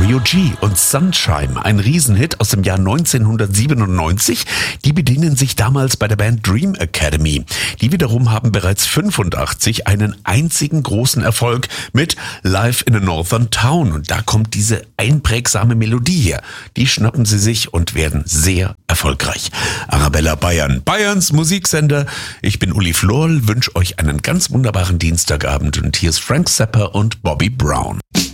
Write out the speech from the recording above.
Mario G. und Sunshine, ein Riesenhit aus dem Jahr 1997. Die bedienen sich damals bei der Band Dream Academy. Die wiederum haben bereits 85 einen einzigen großen Erfolg mit Live in a Northern Town. Und da kommt diese einprägsame Melodie her. Die schnappen sie sich und werden sehr erfolgreich. Arabella Bayern, Bayerns Musiksender. Ich bin Uli Florl, wünsche euch einen ganz wunderbaren Dienstagabend und hier ist Frank Zappa und Bobby Brown.